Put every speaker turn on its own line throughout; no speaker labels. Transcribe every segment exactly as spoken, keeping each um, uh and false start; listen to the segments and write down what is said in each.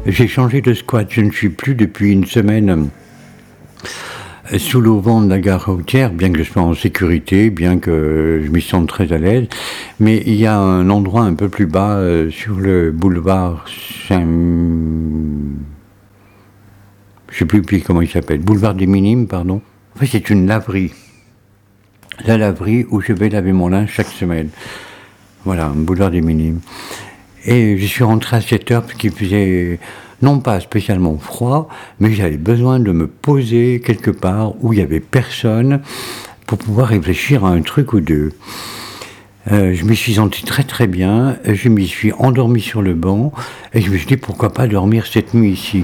J'ai changé de squat, je ne suis plus depuis une semaine sous l'auvent de la gare routière, bien que je sois en sécurité, bien que je m'y sente très à l'aise, mais il y a un endroit un peu plus bas euh, sur le boulevard Saint... Je ne sais plus plus comment il s'appelle, boulevard des Minimes, pardon. En fait, c'est une laverie. La laverie où je vais laver mon linge chaque semaine. Voilà, un boulevard des Minimes. Et je suis rentré à sept heures parce qu'il faisait... non pas spécialement froid, mais j'avais besoin de me poser quelque part où il n'y avait personne pour pouvoir réfléchir à un truc ou deux. Euh, je me suis senti très très bien, je m'y suis endormi sur le banc et je me suis dit pourquoi pas dormir cette nuit ici.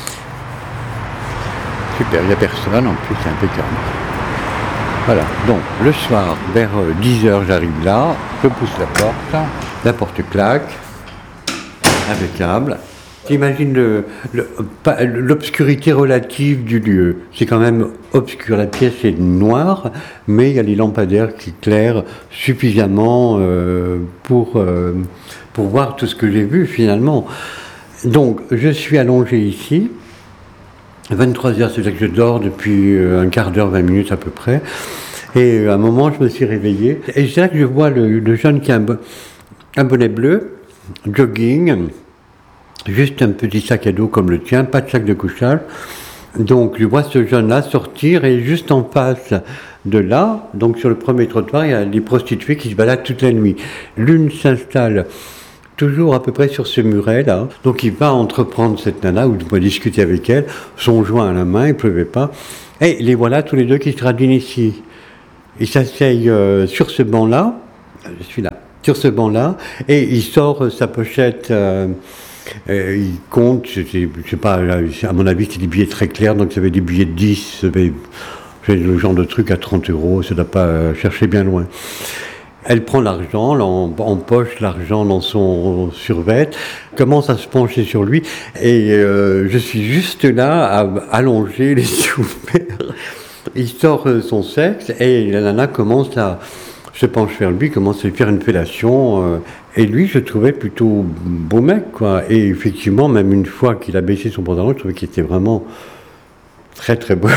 Super, il n'y a personne, en plus c'est impeccable. Voilà, donc le soir, vers dix heures j'arrive là, je pousse la porte, la porte claque, impeccable. T'imagines le, le, l'obscurité relative du lieu. C'est quand même obscur. La pièce est noire, mais il y a les lampadaires qui éclairent suffisamment euh, pour, euh, pour voir tout ce que j'ai vu finalement. Donc, je suis allongé ici. vingt-trois heures, c'est-à-dire que je dors depuis un quart d'heure, vingt minutes à peu près. Et à un moment, je me suis réveillé. Et c'est là que je vois le, le jeune qui a un, un bonnet bleu, jogging, juste un petit sac à dos comme le tien, pas de sac de couchage. Donc je vois ce jeune-là sortir et juste en face de là, donc sur le premier trottoir, il y a des prostituées qui se baladent toute la nuit. L'une s'installe toujours à peu près sur ce muret-là. Donc il va entreprendre cette nana, ou il va discuter avec elle, son joint à la main, il ne pleuvait pas. Et les voilà tous les deux qui se radinent ici. Ils s'asseyent euh, sur ce banc-là, je suis là, sur ce banc-là, et il sort sa pochette... Euh, Euh, il compte, je sais, je sais pas, à mon avis, c'est des billets très clairs, donc ça avait des billets de dix, ça avait, c'est le genre de truc à trente euros, ça ne doit pas chercher bien loin. Elle prend l'argent, en, en poche l'argent dans son survêt, commence à se pencher sur lui, et euh, je suis juste là, à, allongé, les yeux ouverts. Il sort son sexe, et la nana commence à se penche vers lui, commence à lui faire une fellation, euh, et lui, je trouvais plutôt beau mec, quoi. Et effectivement, même une fois qu'il a baissé son pantalon, je trouvais qu'il était vraiment très très beau,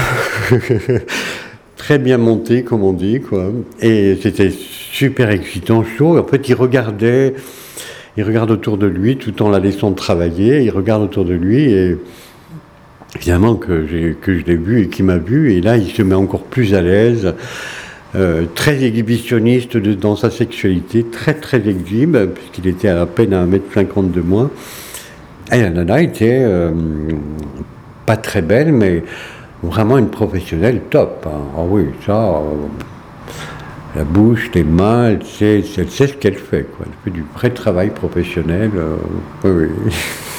très bien monté, comme on dit, quoi. Et c'était super excitant, chaud. En fait, il regardait, il regarde autour de lui, tout en la laissant travailler. Il regarde autour de lui, et évidemment que j'ai que je l'ai vu et qu'il m'a vu. Et là, il se met encore plus à l'aise. Euh, très exhibitionniste de, dans sa sexualité, très très exhibe, puisqu'il était à peine à un mètre cinquante de moi. Et la nana était euh, pas très belle, mais vraiment une professionnelle top. Hein. Ah oui, ça, euh, la bouche, les mains, elle sait, elle sait ce qu'elle fait, quoi. Elle fait du vrai travail professionnel. Euh, oui, oui.